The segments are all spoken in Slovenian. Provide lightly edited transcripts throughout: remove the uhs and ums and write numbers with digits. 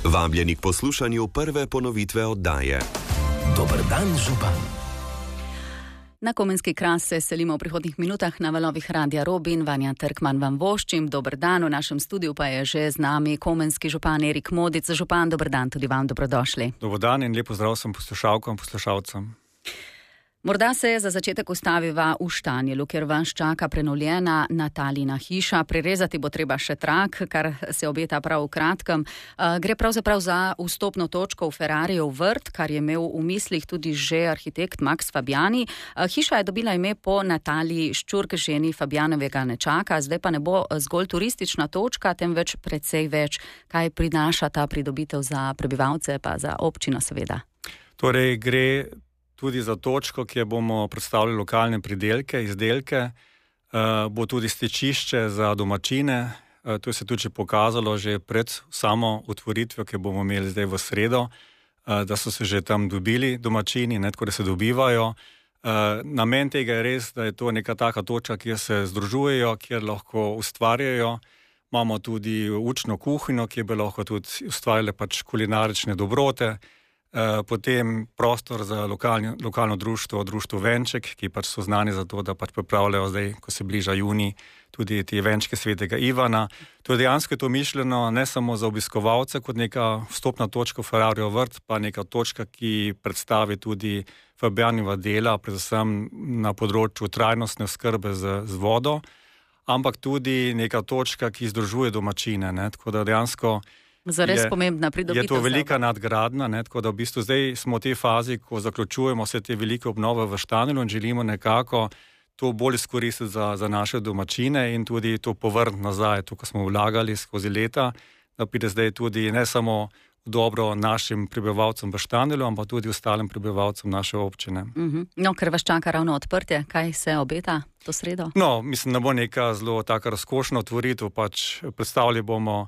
Vabljeni k poslušanju prve ponovitve oddaje. Dober dan, župan. Na Komenski kras se selimo v prihodnjih minutah na valovih Radia Robin. Vanja Trkman vam voščim. Dober dan, v našem studiu pa je že z nami komenski župan Erik Modic. Župan, dober dan, tudi vam dobrodošli. Dober dan in lepo zdrav sem poslušalkam in poslušalcem. Morda se za začetek ustaviva v Štanjelu, kjer vas čaka prenovljena Natalina hiša. Prirezati bo treba še trak, kar se obeta prav v kratkem. Gre pravzaprav za vstopno točko v Ferrarijev vrt, kar je imel v mislih tudi že arhitekt Max Fabiani. Hiša je dobila ime po Nataliji Ščurk, ženi Fabianovega nečaka. Zdaj pa ne bo zgolj turistična točka, temveč precej več. Kaj prinaša ta pridobitev za prebivalce, pa za občino seveda? Torej gre tudi za točko, kjer bomo predstavili lokalne pridelke, izdelke, bo tudi stečišče za domačine. To se tudi pokazalo že pred samo otvoritvijo, ki bomo imeli zdaj v sredo, da so se že tam dobili domačini, tako da se dobivajo. Namen tega je res, da je to neka taka točka, kjer se združujejo, kjer lahko ustvarjajo. Imamo tudi učno kuhinjo, kjer bi lahko tudi ustvarjali kulinarične dobrote. Potem prostor za lokalno društvo Venček, ki so znani za to, da pripravljajo zdaj, ko se bliža junij, tudi te venčke svetega Ivana. To je dejansko to mišljeno ne samo za obiskovalce kot neka vstopna točka v Ferrarijev vrt, pa neka točka, ki predstavi tudi Fabianova dela, predvsem na področju trajnostne oskrbe z vodo, ampak tudi neka točka, ki združuje domačine, tako da dejansko zares pomembna pridobitev. Je to velika nadgradnja, tako da v bistvu zdaj smo v tej fazi, ko zaključujemo vse te velike obnove v Štanjelu in želimo nekako to bolj izkoristiti za naše domačine in tudi to povrniti nazaj, to, ko smo vlagali skozi leta, da pride zdaj tudi ne samo dobro našim prebivalcem v Štanjelu, ampak tudi ostalim prebivalcem naše občine. No, ker vas čaka ravno odprtje, kaj se obeta to sredo? No, mislim, da bo neka zelo taka razkošna otvoritev, predstavili bomo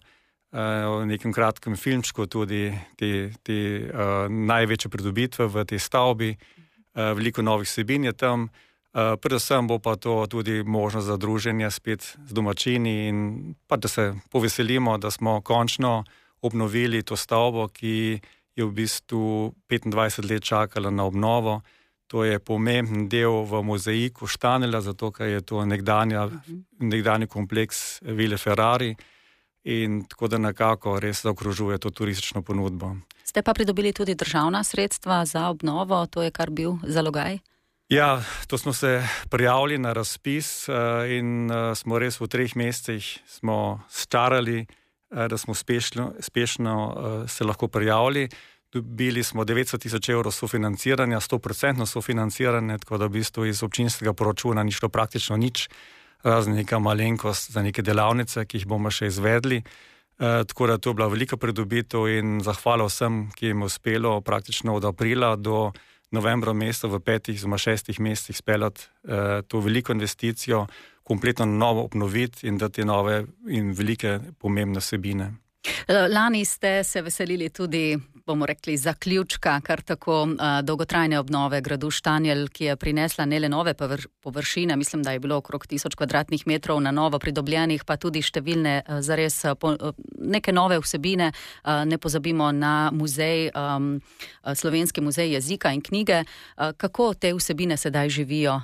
v nekem kratkem filmčku tudi te največje pridobitve v tej stavbi. Veliko novih vsebin je tam. Predvsem bo pa to tudi možnost za druženje spet z domačini in da se poveselimo, da smo končno obnovili to stavbo, ki je v bistvu 25 let čakala na obnovo. To je pomemben del v mozaiku Štanjela, zato ker je to nekdanji kompleks Vile Ferrari. In tako da nekako res zaokrožuje to turistično ponudbo. Ste pa pridobili tudi državna sredstva za obnovo, to je kar bil zalogaj? Ja, to smo se prijavili na razpis in smo res v 3 mesecih smo starali, da smo uspešno se lahko prijavili. Dobili smo 900 tisoč evrov sofinanciranja, 100% sofinanciranje, tako da v bistvu iz občinskega proračuna ni šlo praktično nič, razen neka malenkost za neke delavnice, ki jih bomo še izvedli. Tako da to je bila velika pridobitev in zahvala vsem, ki jim je uspelo praktično od aprila do novembra meseca v 5-6 mesecih speljati to veliko investicijo, kompletno novo obnoviti in dati nove in velike pomembne vsebine. Lani ste se veselili tudi, bomo rekli, zaključka kar tako dolgotrajne obnove gradu Štanjel, ki je prinesla ne le nove površine, mislim, da je bilo okrog 1000 kvadratnih metrov na novo pridobljenih, pa tudi številne zares neke nove vsebine. Ne pozabimo na muzej, Slovenski muzej jezika in knjige. Kako te vsebine sedaj živijo?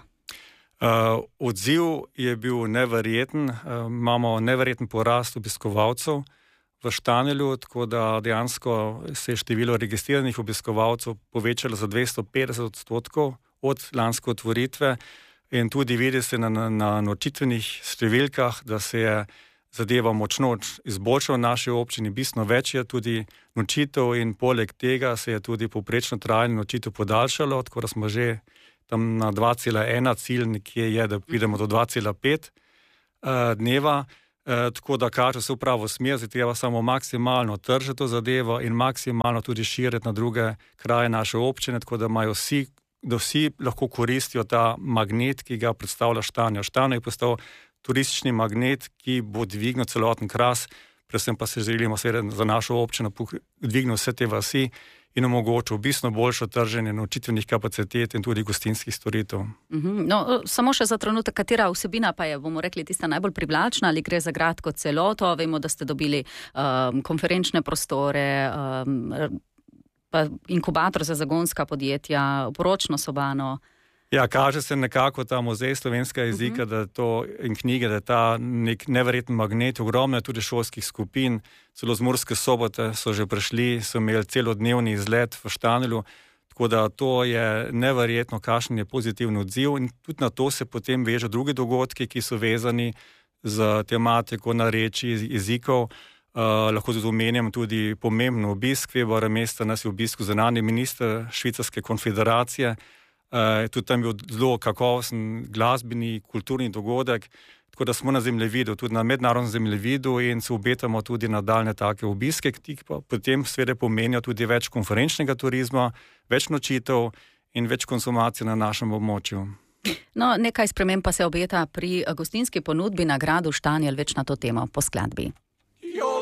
Odziv je bil neverjeten. Imamo neverjeten porast obiskovalcev v Štanjelu, tako da dejansko se je število registriranih obiskovalcev povečalo za 250% od lanske otvoritve in tudi vidi se na nočitvenih številkah, da se je zadeva močno izboljšala v naši občini, bistveno več je tudi nočitev in poleg tega se je tudi povprečno trajanje nočitev podaljšalo, tako da smo že tam na 2,1 cilj, nekje je, da pridemo do 2,5 dneva. Tako da kaže se v pravo smer, zdaj treba samo maksimalno tržiti to zadevo in maksimalno tudi širiti na druge kraje naše občine, tako da imajo vsi lahko koristijo ta magnet, ki ga predstavlja Štanjel. Štanjel je postal turistični magnet, ki bo dvignil celoten Kras, predvsem pa se želimo seveda za našo občino dvigniti vse te vasi in omogočil bistveno boljšo trženje naučitvenih kapacitet in tudi gostinskih storitev. No, samo še za trenutek, katera vsebina pa je, bomo rekli, tista najbolj privlačna, ali gre za grad kot celoto? Vemo, da ste dobili konferenčne prostore, pa inkubator za zagonska podjetja, poročno sobano. Ja, kaže se nekako ta muzej slovenskega jezika, da to in knjige, da je ta nek neverjeten magnet, ogromno je tudi šolskih skupin, celo z Murske Sobote so že prišli, so imeli celodnevni izlet v Štanjelu, tako da to je neverjetno, kakšen je pozitivni odziv in tudi na to se potem vežejo drugi dogodki, ki so vezani z tematiko narečij jezikov. Lahko tudi omenjam tudi pomembno obisk februarja meseca, nas je obisk zunanji minister Švicarske konfederacije. Tudi tam je bil zelo kakovosten glasbeni, kulturni dogodek, tako da smo na zemljevidu, tudi na mednarodnem zemljevidu in se obetamo tudi nadaljne take obiske, ki pa potem seveda pomenijo tudi več konferenčnega turizma, več nočitev in več konsumacije na našem območju. No, nekaj sprememb pa se obeta pri gostinski ponudbi na gradu Štanjel, več na to temo po skladbi.